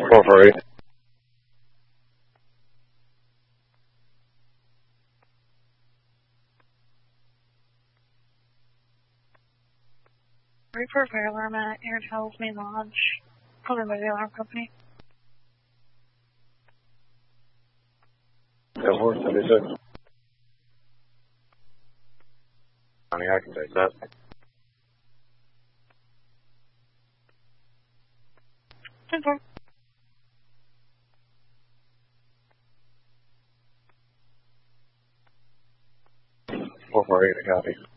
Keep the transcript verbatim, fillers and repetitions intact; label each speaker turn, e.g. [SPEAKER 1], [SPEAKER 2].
[SPEAKER 1] four four eight.
[SPEAKER 2] Report fire alarm at Airtel's main lodge. Called in by the alarm company.
[SPEAKER 1] ten four seventy-six. Honey, I can take that.
[SPEAKER 2] ten four.
[SPEAKER 1] four four eight, I copy.